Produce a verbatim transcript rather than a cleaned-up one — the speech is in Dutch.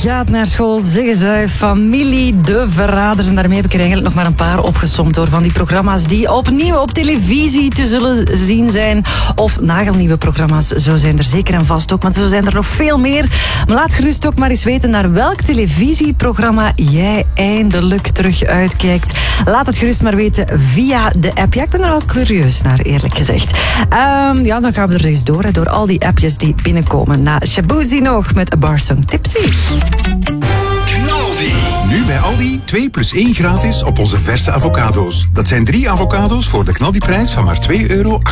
gaat naar school, zeggen zij. Familie De Verraders. En daarmee heb ik er eigenlijk nog maar een paar opgesomd hoor. Van die programma's die opnieuw op televisie te zullen zien zijn. Of nagelnieuwe programma's. Zo zijn er zeker en vast ook. Maar zo zijn er nog veel meer. Maar laat gerust ook maar eens weten naar welk televisieprogramma jij eindelijk terug uitkijkt. Laat het gerust maar weten via de app. Ja, ik ben er al curieus naar, eerlijk gezegd. Um, ja, dan gaan we er eens door. Hè, door al die appjes die binnenkomen. Na Shabuzi nog met A Bar Song Tipsy. Knaldi. Nu bij Aldi twee plus één gratis op onze verse avocado's. Dat zijn drie avocado's voor de knaldiprijs van maar twee euro